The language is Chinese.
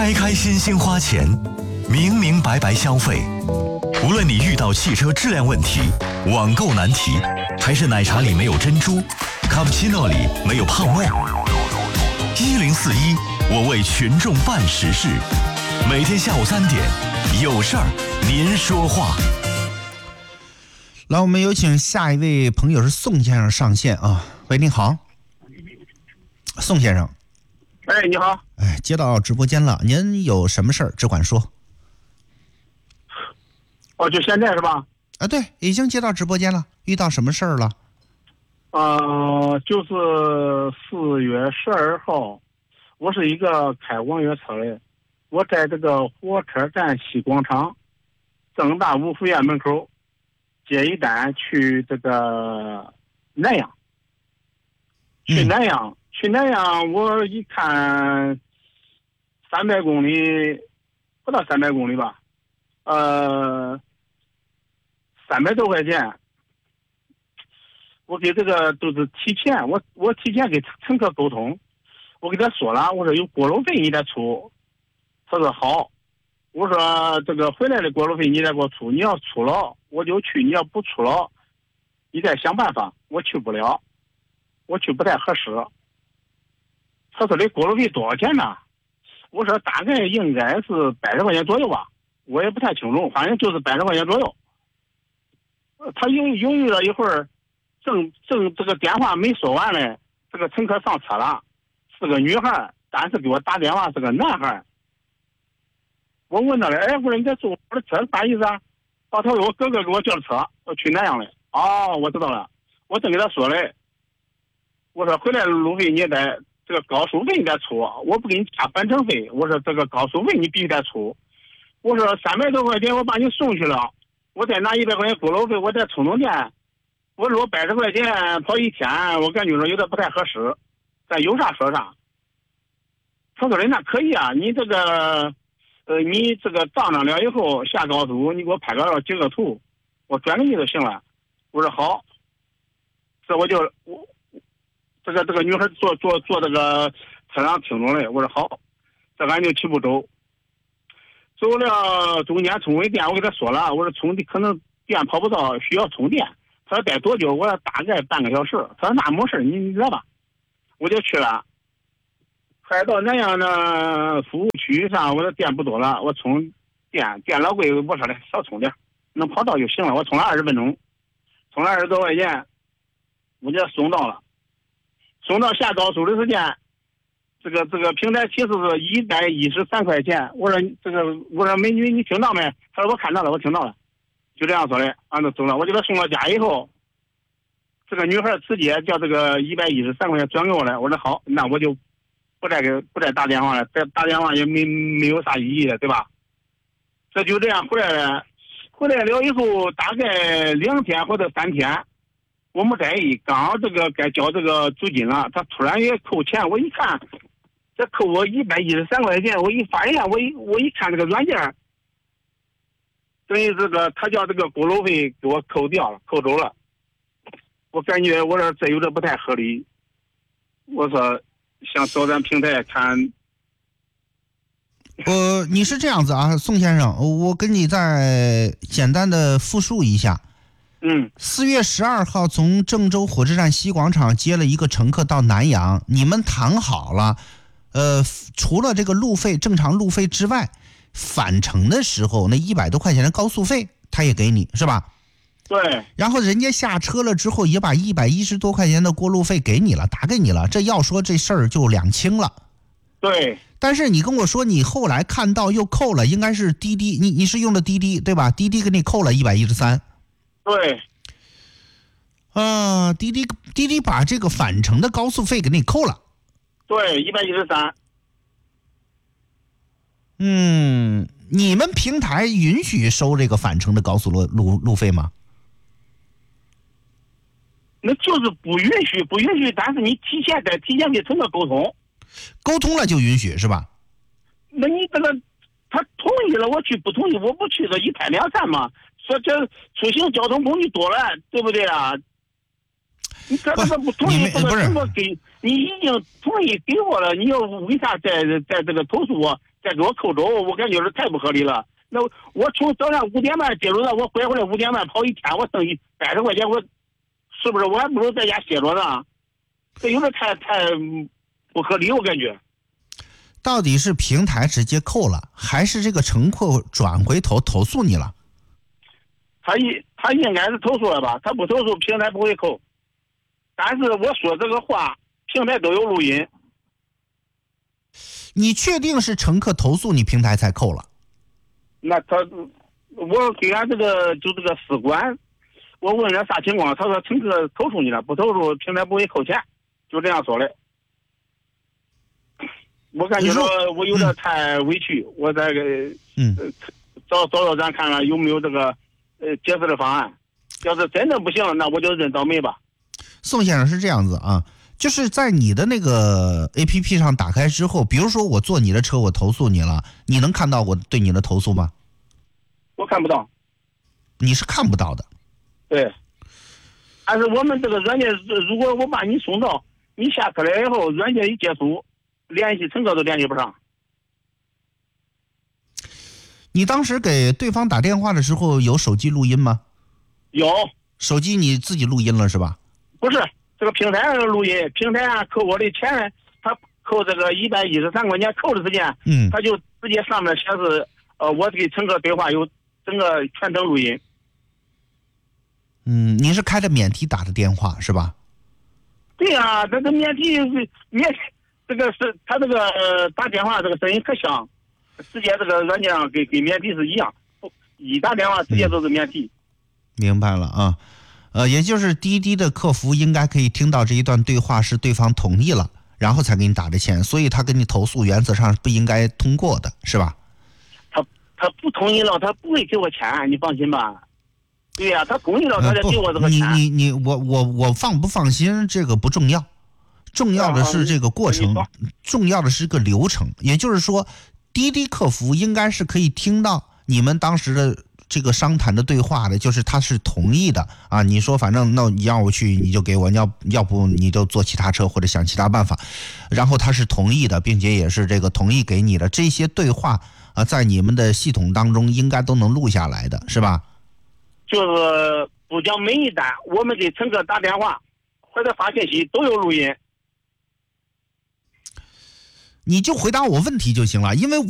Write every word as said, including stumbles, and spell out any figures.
开开心心花钱，明明白白消费。无论你遇到汽车质量问题、网购难题，还是奶茶里没有珍珠，卡布奇诺里没有泡沫，一零四一，我为群众办实事。每天下午三点，有事儿您说话。 来，我们有请下一位朋友是宋先生上线啊。喂，你好，宋先生。 哎，你好。 哎，接到直播间了，您有什么事儿只管说。 哦，就现在是吧？ 啊，对，已经接到直播间了。遇到什么事儿了？ 呃，就是四月十二号，我是一个开网约车的，我在这个火车站西广场正大五福院门口接一单去这个南阳，去南阳。嗯去南阳，我一看，三百公里，不到三百公里吧，呃，三百多块钱。我给这个都是提前，我我提前给乘客沟通，我给他说了，我说有过路费你得出，他说好，我说这个回来的过路费你得给我出，你要出了我就去，你要不出了，你再想办法，我去不了，我去不太合适。他说的过路费多少钱呢？我说大概应该是百十块钱左右吧，我也不太清楚，反正就是百十块钱左右。他犹犹豫了一会儿，正正这个电话没说完呢，这个乘客上车了，是个女孩，但是给我打电话是个男孩。我问他了，哎，我说你在坐我的车是啥意思啊？啊，他说我哥哥给我叫的车，我去南阳了。哦，我知道了，我正给他说嘞，我说回来的路费你也得。这个高速费你得出，我不给你加返程费。我说这个高速费你必须得出。我说三百多块钱我把你送去了，我再拿一百块钱过路费，我再充充电。我说我百十块钱跑一天，我感觉说有点不太合适，咱有啥说啥。他说的那可以啊，你这个呃你这个账上了以后下高速，你给我拍个照截个图，我转给你就行了。我说好，这我就我。这个这个女孩坐坐坐这个车上听着嘞，我说好，这俺就起步走，走了中间充回电，我给他说了，我说充可能电跑不到，需要充电。他说待多久？我说大概半个小时。他说那没事，你来吧，我就去了。快到南阳的服务区上，我的电不多了，我充电，电老贵，我说的少充点，能跑到就行了。我充了二十分钟，充了二十多块钱，我就送到了。送到下高速的时间，这个这个平台提示是一百一十三块钱。我说这个，我说美女你听到没？他说我看到了，我听到了，就这样说的，俺就走了。我给他送到家以后，这个女孩直接叫这个一百一十三块钱转给我了。我说好，那我就不再给不再打电话了，再打电话也没没有啥意义了，对吧？这就这样回来了，回来了以后大概两天或者三天。我没在意，刚这个该交这个租金了，他突然也扣钱，我一看，这扣我一百一十三块钱，我一发现，我一我一看这个软件，等于这个他叫这个过路费给我扣掉了，扣走了，我感觉我说这有点不太合理，我说想找咱平台看。 呃，你是这样子啊，宋先生，我跟你再简单的复述一下。 嗯， 四月十二号从郑州火车站西广场接了一个乘客到南阳，你们谈好了，呃，除了这个路费正常路费之外，返程的时候那一百多块钱的高速费他也给你是吧？ 对。 然后人家下车了之后也把一百一十多块钱的过路费给你了，打给你了，这要说这事儿就两清了。 对。 但是你跟我说你后来看到又扣了，应该是滴滴，你你是用的滴滴对吧？滴滴给你扣了一百一十三。 对， 啊，滴滴滴滴把这个返程的高速费给你扣了。 对，一百一十三。 嗯，你们平台允许收这个返程的高速路路路费吗？ 那就是不允许，不允许，但是你提前得提前跟乘客沟通， 沟通了就允许是吧？ 那你这个他同意了，我去；不同意，我不去，这一拍两散嘛。说这出行交通工具多了，对不对啊？你这这不同意，这个什么给你已经同意给我了，你又为啥在在这个投诉我， 再给我扣走，我感觉是太不合理了。那我从早上五点半接触到，我回回来五点半跑一天，我挣一百十块钱，我是不是我还不如在家歇着呢？这有点太太不合理，我感觉。 到底是平台直接扣了，还是这个乘客转回头投诉你了？ 他应他应该是投诉了吧？他不投诉，平台不会扣。但是我说这个话，平台都有录音。 你确定是乘客投诉你，平台才扣了？ 那他，我给俺这个就这个司管，我问他啥情况，他说乘客投诉你了，不投诉平台不会扣钱，就这样说的。我感觉到我有点太委屈，嗯、我再给嗯找找找咱看看有没有这个呃解释的方案。要是真的不行，那我就认倒霉吧。 宋先生是这样子啊。就是在你的那个 A P P 上打开之后，比如说我坐你的车，我投诉你了，你能看到我对你的投诉吗？ 我看不到。 你是看不到的。 对。但是我们这个软件，如果我把你送到，你下车来以后，软件一结束，联系乘客都联系不上。 你当时给对方打电话的时候有手机录音吗？ 有。 手机你自己录音了是吧？ 不是。这个平台上录音，平台上扣我的钱，他扣这个一百一十三块钱，扣的时间，嗯，他就直接上面显示，呃，我给乘客对话有整个全程录音。 嗯，你是开着免提打的电话是吧？ 对呀、啊，这个免提免这个是他这个、呃、打电话这个声音可响，直接这个软件上跟跟免提是一样，一打电话直接都是免提。 嗯、明白了啊。呃，也就是滴滴的客服应该可以听到这一段对话是对方同意了，然后才给你打的钱，所以他跟你投诉原则上不应该通过的，是吧？ 他他不同意了，他不会给我钱，你放心吧。对呀、啊，他同意了，他才给我这个钱。 呃、你你你我我我放不放心这个不重要，重要的是这个过程，啊、重要的是个流程。也就是说，滴滴客服应该是可以听到你们当时的这个商谈的对话的，就是他是同意的啊。你说反正那你让我去你就给我，要要不你就坐其他车或者想其他办法，然后他是同意的，并且也是这个同意给你的这些对话啊，在你们的系统当中应该都能录下来的，是吧？ 就是不讲每一单，我们给乘客打电话或者发信息都有录音。 你就回答我问题就行了，因为